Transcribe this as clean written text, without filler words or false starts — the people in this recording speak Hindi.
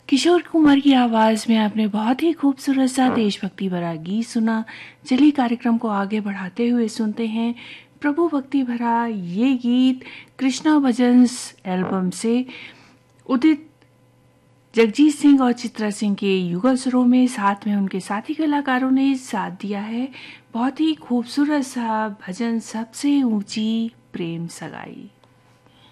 किशोर कुमार की आवाज़ में आपने बहुत ही खूबसूरत सा देशभक्ति भरा गीत सुना। चलिए कार्यक्रम को आगे बढ़ाते हुए सुनते हैं प्रभु भक्ति भरा ये गीत कृष्णा भजन्स एल्बम से। उदित जगजीत सिंह और चित्रा सिंह के युगल स्वरों में, साथ में उनके साथी कलाकारों ने साथ दिया है। बहुत ही खूबसूरत सा भजन, सबसे ऊंची प्रेम सगाई।